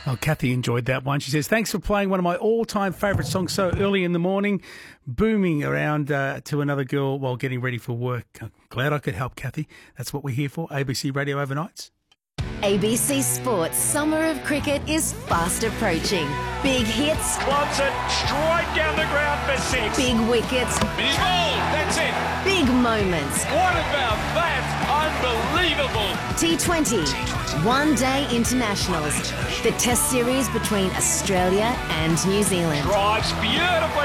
Oh, Kathy enjoyed that one. She says, thanks for playing one of my all-time favourite songs so early in the morning, booming around to another girl while getting ready for work. I'm glad I could help, Kathy. That's what we're here for, ABC Radio Overnights. ABC Sports Summer of Cricket is fast approaching. Big hits. Clubs it straight down the ground for 6. Big wickets. He's bowled. That's it. Big moments. What about that? Unbelievable. T20. One-day internationals. The Test series between Australia and New Zealand. Drives beautifully.